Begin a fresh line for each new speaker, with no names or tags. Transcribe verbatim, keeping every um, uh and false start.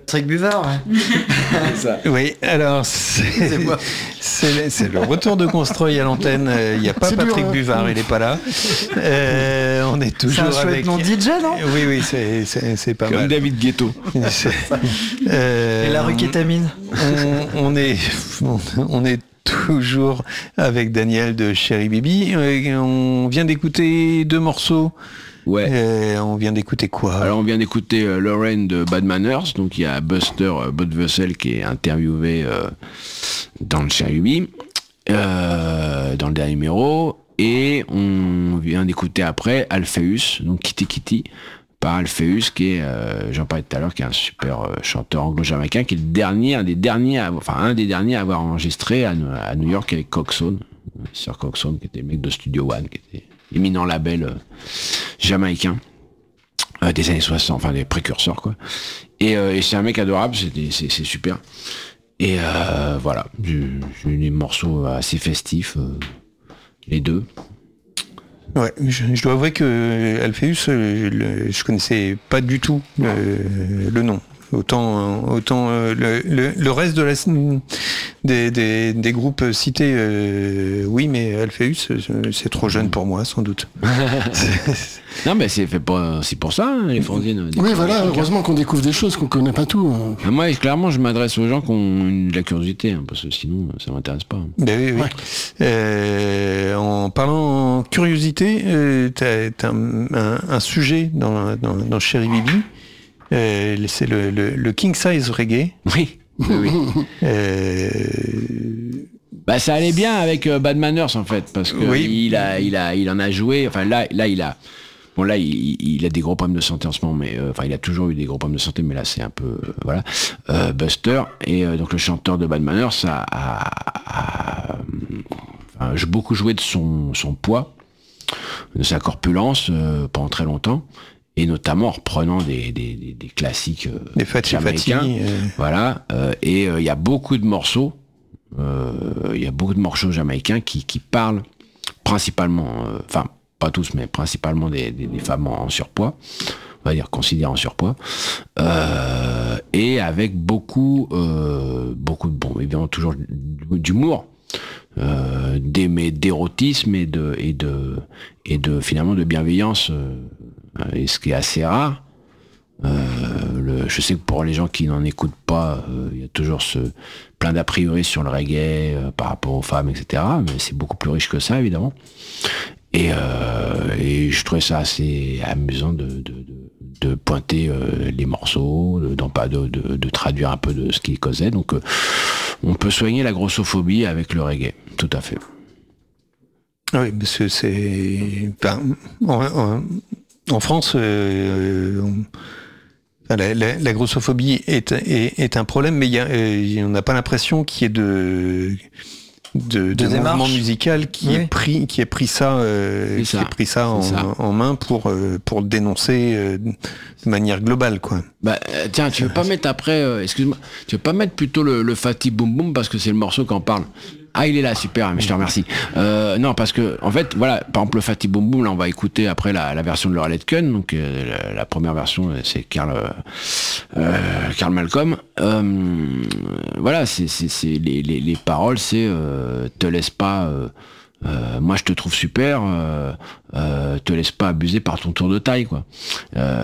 Patrick Buvard, ouais.
C'est ça.
Oui, alors c'est, c'est, c'est le retour de Constroy à l'antenne. Il n'y a pas
C'est
Patrick
dur, hein.
Buvard, il n'est pas là. Euh, on est
C'est
toujours
un chouette
avec.
nom de D J, non?
Oui, oui, c'est, c'est, c'est pas
Comme
mal.
David Guetto.
C'est- euh,
Et la rue Kétamine.
on, on est, on, on est toujours avec Daniel de Chéri Bibi. Euh, On vient d'écouter deux morceaux.
Ouais.
Euh, on vient d'écouter quoi?
Alors on vient d'écouter euh, Lorraine de Bad Manners, donc il y a Buster euh, Budwessel qui est interviewé euh, dans le Cherubim, euh, dans le dernier numéro, et on vient d'écouter après Alpheus, donc Kitty Kitty, par Alpheus, qui est, euh, j'en parlais tout à l'heure, qui est un super euh, chanteur anglo-jamaïcain, qui est le dernier, un des derniers, à, enfin un des derniers à avoir enregistré à, à New York avec Coxsone, Sir Coxsone, qui était le mec de Studio One, qui était éminent label euh, jamaïcain euh, des années soixante, enfin des précurseurs quoi. Et, euh, et c'est un mec adorable, c'est, c'est, c'est super. Et euh, voilà, j'ai, j'ai eu des morceaux assez festifs, euh, les deux.
Ouais, je, je dois avouer que Alpheus, euh, le- je connaissais pas du tout le, le nom. Autant, autant euh, le, le, le reste de la, des, des, des groupes cités, euh, oui, mais Alpheus, euh, c'est trop jeune pour moi, sans doute.
Non mais c'est fait pas, c'est pour ça hein, les fanzines.
Oui, voilà, heureusement qu'on découvre des choses qu'on connaît pas tout. hein.
Ah, moi clairement je m'adresse aux gens qui ont une, de la curiosité, hein, parce que sinon ça m'intéresse pas.
Ben oui, oui.
Ouais.
Euh, en parlant curiosité, euh, t'as, t'as un, un, un sujet dans, dans, dans Chéri Bibi. Euh, c'est le, le, le King Size Reggae.
Oui. Oui, oui.
Euh,
Bah ça allait bien avec euh, Bad Manners en fait, parce que
Oui.
il a, il a, il en a joué. Enfin là, là il a, bon là il, il a des gros problèmes de santé en ce moment, mais euh, enfin il a toujours eu des gros problèmes de santé, mais là c'est un peu euh, voilà. Euh, Buster et euh, donc le chanteur de Bad Manners a, a, a, enfin, j'ai beaucoup joué de son, son poids, de sa corpulence euh, pendant très longtemps. Et notamment en reprenant des, des, des, des classiques euh,
Des Fatty Fatty.
jamaïcains.
euh,
Voilà. euh, et il euh, y a beaucoup de morceaux, il euh, y a beaucoup de morceaux jamaïcains qui, qui parlent principalement, enfin euh, pas tous, mais principalement des, des, des femmes en, en surpoids, on va dire considérées en surpoids, euh, et avec beaucoup, euh, beaucoup de, bon, évidemment toujours d'humour. Euh, d'aimer, d'érotisme et de et de et de finalement de bienveillance, euh, et ce qui est assez rare. Euh, le, je sais que pour les gens qui n'en écoutent pas, il euh, y a toujours ce plein d'a priori sur le reggae euh, par rapport aux femmes, et cetera. Mais c'est beaucoup plus riche que ça, évidemment. Et, euh, et je trouvais ça assez amusant de, de, de, de pointer euh, les morceaux, de, d'en pas de, de, de traduire un peu de ce qu'ils causaient. Donc, euh, on peut soigner la grossophobie avec le reggae, tout à fait.
Oui, parce que c'est... Enfin, en, en, en France, euh, on- enfin, la, la, la grossophobie est, est, est un problème, mais il y a, euh, on n'a pas l'impression qu'il y ait de... de, de,
De démarche.
mouvement musical qui
Oui.
est pris qui est pris ça euh,
C'est
qui
ça.
ait pris ça en,
C'est ça.
en main pour euh, pour le dénoncer euh, de manière globale quoi.
Bah, euh, tiens, tu veux pas mettre après, euh, excuse-moi, tu veux pas mettre plutôt le, le Fatty Boom Boom parce que c'est le morceau qui en parle. Ah, il est là, super, mais je te remercie. Euh, non, parce que, en fait, voilà, par exemple, le Fatty Boom Boom, là, on va écouter après la, la version de Laura Letken, donc euh, la, la première version, c'est Karl, euh, Karl Malcolm. Euh, voilà, c'est, c'est, c'est les, les, les paroles, c'est euh, te laisse pas. Euh, euh, moi, je te trouve super. Euh, euh, te laisse pas abuser par ton tour de taille, quoi. Euh,